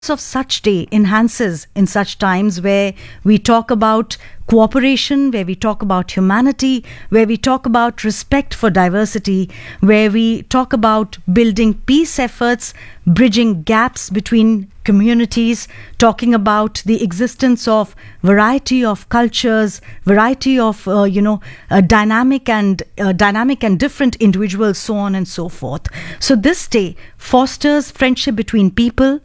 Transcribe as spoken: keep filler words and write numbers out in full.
of such day enhances in such times where we talk about cooperation, where we talk about humanity, where we talk about respect for diversity, where we talk about building peace efforts, bridging gaps between communities, talking about the existence of variety of cultures, variety of uh, you know uh, dynamic and uh, dynamic and different individuals, so on and so forth. So this day fosters friendship between people,